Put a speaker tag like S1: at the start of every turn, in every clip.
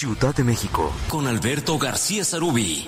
S1: Ciudad de México,
S2: con Alberto García Sarubí.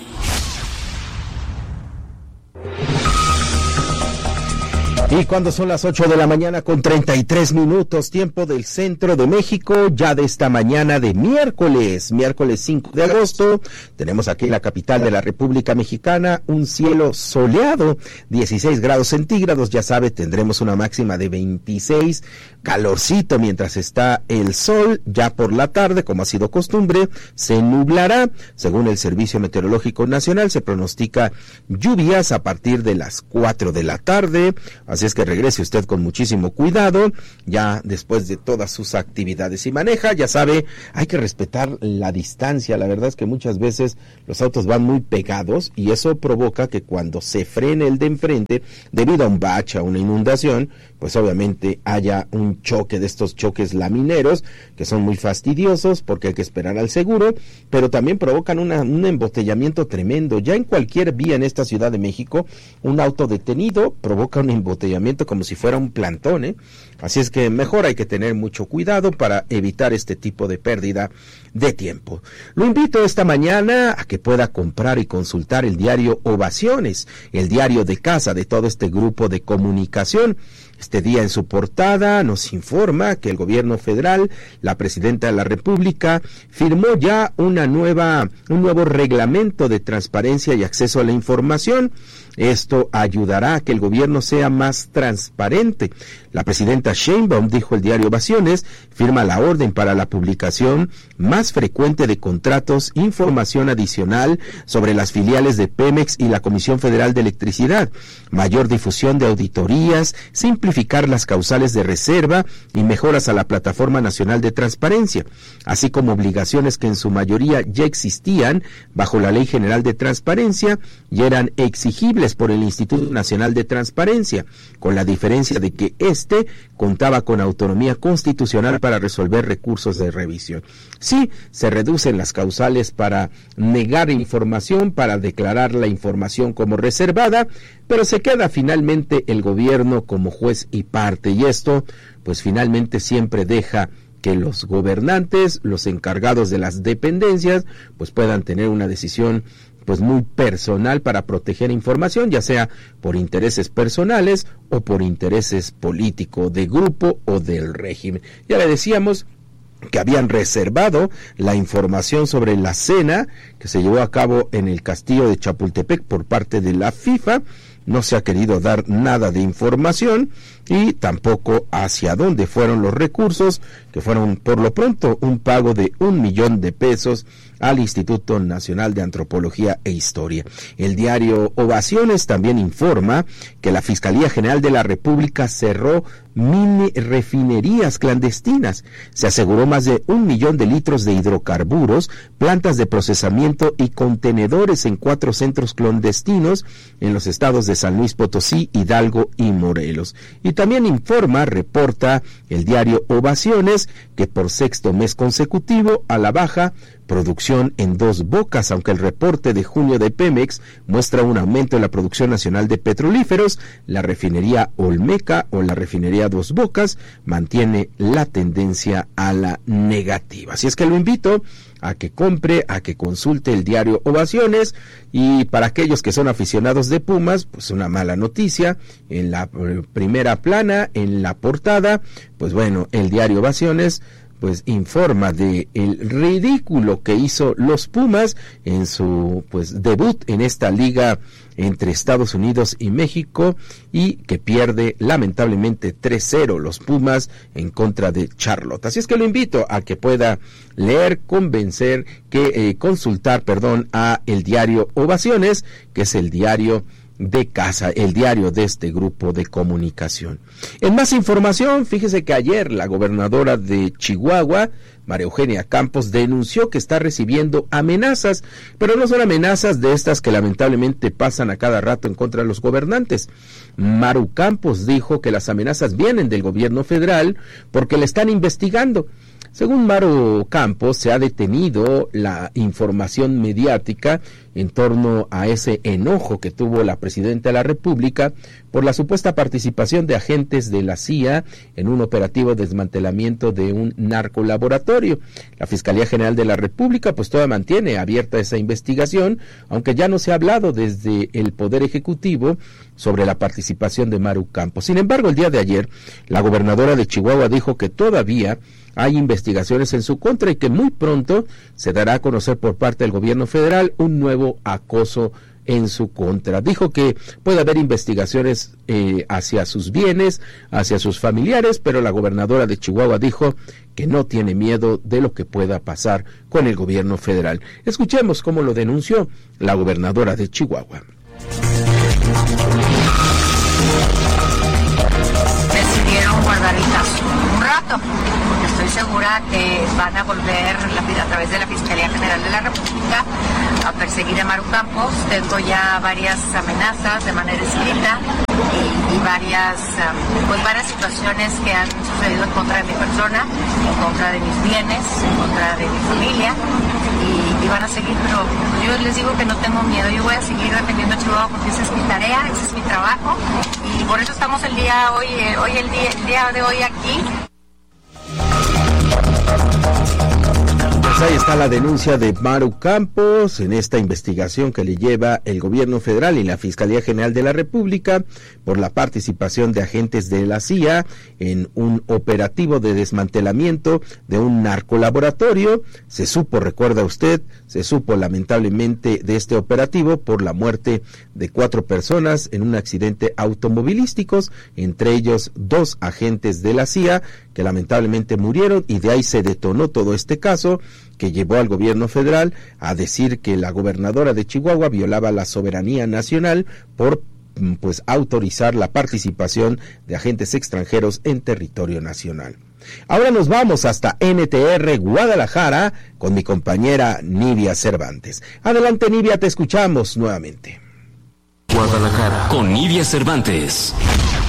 S3: Y cuando son las 8 de la mañana con 33 minutos, tiempo del centro de México, ya de esta mañana de miércoles 5 de agosto, tenemos aquí en la capital de la República Mexicana un cielo soleado, 16 grados centígrados, ya sabe, tendremos una máxima de 26, calorcito mientras está el sol, ya por la tarde, como ha sido costumbre, se nublará, según el Servicio Meteorológico Nacional, se pronostica lluvias a partir de las 4 de la tarde, así es que regrese usted con muchísimo cuidado, ya después de todas sus actividades y maneja, ya sabe, hay que respetar la distancia, la verdad es que muchas veces los autos van muy pegados y eso provoca que cuando se frene el de enfrente, debido a un bache, a una inundación, pues obviamente haya un choque de estos choques lamineros, que son muy fastidiosos porque hay que esperar al seguro, pero también provocan un embotellamiento tremendo, ya en cualquier vía en esta Ciudad de México, un auto detenido provoca un embotellamiento como si fuera un plantón, Así es que mejor hay que tener mucho cuidado para evitar este tipo de pérdida de tiempo. Lo invito esta mañana a que pueda comprar y consultar el diario Ovaciones, el diario de casa de todo este grupo de comunicación. Este día en su portada nos informa que el gobierno federal, la presidenta de la República, firmó ya un nuevo reglamento de transparencia y acceso a la información. Esto ayudará a que el gobierno sea más transparente. La presidenta Sheinbaum, dijo el diario Ovaciones, firma la orden para la publicación más frecuente de contratos, información adicional sobre las filiales de Pemex y la Comisión Federal de Electricidad, mayor difusión de auditorías, simplificar las causales de reserva y mejoras a la Plataforma Nacional de Transparencia, así como obligaciones que en su mayoría ya existían bajo la Ley General de Transparencia y eran exigibles por el Instituto Nacional de Transparencia, con la diferencia de que éste contaba con autonomía constitucional para resolver recursos de revisión. Sí, se reducen las causales para negar información, para declarar la información como reservada, pero se queda finalmente el gobierno como juez y parte, y esto pues finalmente siempre deja que los gobernantes, los encargados de las dependencias, pues puedan tener una decisión pues muy personal para proteger información, ya sea por intereses personales o por intereses políticos de grupo o del régimen. Ya le decíamos que habían reservado la información sobre la cena que se llevó a cabo en el castillo de Chapultepec por parte de la FIFA. No se ha querido dar nada de información y tampoco hacia dónde fueron los recursos, que fueron por lo pronto un pago de $1 millón al Instituto Nacional de Antropología e Historia. El diario Ovaciones también informa que la Fiscalía General de la República cerró mini refinerías clandestinas. Se aseguró más de 1 millón de litros de hidrocarburos, plantas de procesamiento y contenedores en 4 centros clandestinos en los estados de San Luis Potosí, Hidalgo y Morelos. Y también reporta el diario Ovaciones que por 6º mes consecutivo a la baja producción en Dos Bocas, aunque el reporte de junio de Pemex muestra un aumento en la producción nacional de petrolíferos, la refinería Olmeca o la refinería Dos Bocas mantiene la tendencia a la negativa. Así es que lo invito a que compre, a que consulte el diario Ovaciones, y para aquellos que son aficionados de Pumas, pues una mala noticia, en la primera plana, en la portada, pues bueno, el diario Ovaciones pues informa de el ridículo que hizo los Pumas en su pues debut en esta liga entre Estados Unidos y México, y que pierde lamentablemente 3-0 los Pumas en contra de Charlotte. Así es que lo invito a que pueda leer, consultar a el diario Ovaciones, que es el diario de casa, el diario de este grupo de comunicación. En más información, fíjese que ayer la gobernadora de Chihuahua, María Eugenia Campos, denunció que está recibiendo amenazas, pero no son amenazas de estas que lamentablemente pasan a cada rato en contra de los gobernantes. Maru Campos dijo que las amenazas vienen del gobierno federal porque le están investigando. Según Maru Campos, se ha detenido la información mediática en torno a ese enojo que tuvo la presidenta de la República por la supuesta participación de agentes de la CIA en un operativo de desmantelamiento de un narcolaboratorio. La Fiscalía General de la República pues todavía mantiene abierta esa investigación, aunque ya no se ha hablado desde el Poder Ejecutivo sobre la participación de Maru Campos. Sin embargo, el día de ayer, la gobernadora de Chihuahua dijo que todavía hay investigaciones en su contra y que muy pronto se dará a conocer por parte del gobierno federal un nuevo acoso en su contra. Dijo que puede haber investigaciones hacia sus bienes, hacia sus familiares, pero la gobernadora de Chihuahua dijo que no tiene miedo de lo que pueda pasar con el gobierno federal. Escuchemos cómo lo denunció la gobernadora de Chihuahua.
S1: Decidieron guardar el caso un rato, porque estoy segura que van a volver a través de la Fiscalía General de la República a perseguir a Maru Campos. Tengo ya varias amenazas de manera escrita y varias situaciones que han sucedido en contra de mi persona, en contra de mis bienes, en contra de mi familia, y van a seguir, pero yo les digo que no tengo miedo. Yo voy a seguir defendiendo a Chihuahua porque esa es mi tarea, ese es mi trabajo, y por eso estamos el día de hoy aquí.
S3: Pues ahí está la denuncia de Maru Campos en esta investigación que le lleva el gobierno federal y la Fiscalía General de la República por la participación de agentes de la CIA en un operativo de desmantelamiento de un narcolaboratorio. Se supo, recuerda usted, lamentablemente de este operativo por la muerte de 4 personas en un accidente automovilístico, entre ellos 2 agentes de la CIA que lamentablemente murieron, y de ahí se detonó todo este caso que llevó al gobierno federal a decir que la gobernadora de Chihuahua violaba la soberanía nacional por autorizar la participación de agentes extranjeros en territorio nacional. Ahora nos vamos hasta NTR Guadalajara con mi compañera Nidia Cervantes. Adelante, Nidia, te escuchamos nuevamente.
S2: Guadalajara con Nidia Cervantes.